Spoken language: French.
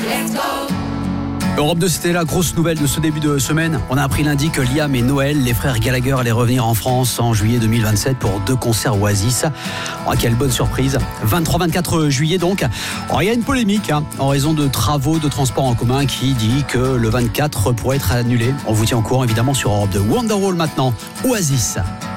Europe 2, c'était la grosse nouvelle de ce début de semaine. On a appris lundi que Liam et Noël, les frères Gallagher, allaient revenir en France en juillet 2027 pour 2 concerts Oasis. Oh, quelle bonne surprise. 23-24 juillet donc. Oh, il y a une polémique en raison de travaux de transport en commun qui dit que le 24 pourrait être annulé. On vous tient au courant évidemment sur Europe 2. Wonderwall maintenant, Oasis.